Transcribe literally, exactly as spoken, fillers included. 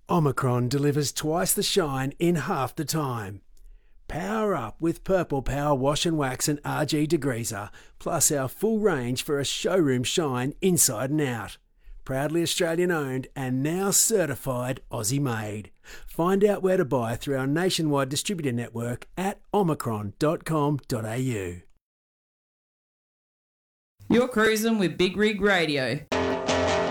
Omicron delivers twice the shine in half the time. Power up with Purple Power Wash and Wax and R G Degreaser, plus our full range for a showroom shine inside and out. Proudly Australian owned and now certified Aussie made. Find out where to buy through our nationwide distributor network at omicron dot com dot a u. You're cruising with Big Rig Radio.